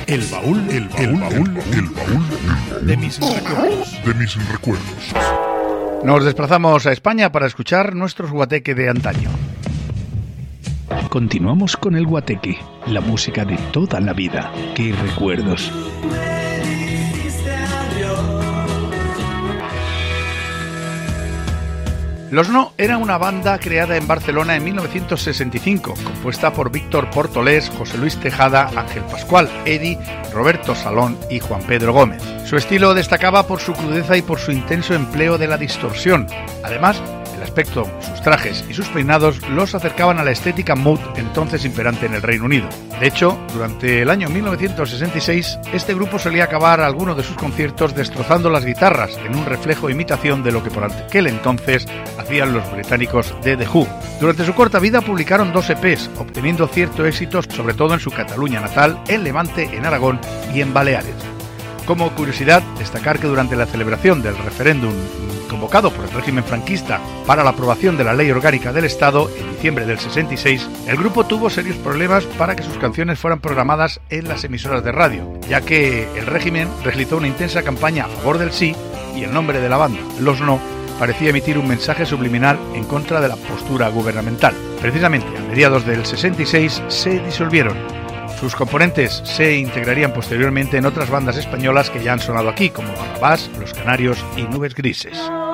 El baúl de mis recuerdos. Nos desplazamos a España para escuchar nuestros guateque de antaño. Continuamos con el guateque, la música de toda la vida. ¡Qué recuerdos! Los No era una banda creada en Barcelona en 1965, compuesta por Víctor Portolés, José Luis Tejada, Ángel Pascual, Eddie, Roberto Salón y Juan Pedro Gómez. Su estilo destacaba por su crudeza y por su intenso empleo de la distorsión. Además, el aspecto, sus trajes y sus peinados los acercaban a la estética mood entonces imperante en el Reino Unido. De hecho, durante el año 1966, este grupo solía acabar algunos de sus conciertos destrozando las guitarras en un reflejo e imitación de lo que por aquel entonces hacían los británicos de The Who. Durante su corta vida publicaron 2 EPs, obteniendo cierto éxito sobre todo en su Cataluña natal, en Levante, en Aragón y en Baleares. Como curiosidad, destacar que durante la celebración del referéndum convocado por el régimen franquista para la aprobación de la Ley Orgánica del Estado en diciembre del 66, el grupo tuvo serios problemas para que sus canciones fueran programadas en las emisoras de radio, ya que el régimen realizó una intensa campaña a favor del sí y el nombre de la banda, Los No, parecía emitir un mensaje subliminal en contra de la postura gubernamental. Precisamente a mediados del 66 se disolvieron. Sus componentes se integrarían posteriormente en otras bandas españolas que ya han sonado aquí, como Barrabás, Los Canarios y Nubes Grises.